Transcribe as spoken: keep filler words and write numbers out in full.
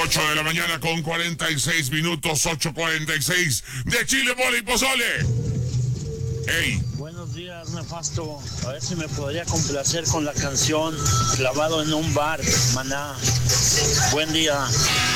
ocho de la mañana con cuarenta y seis minutos, ocho cuarenta y seis de Chile, Mole y Pozole. Ey. Buenos días, Nefasto. A ver si me podría complacer con la canción Clavado en un bar, Maná. Buen día.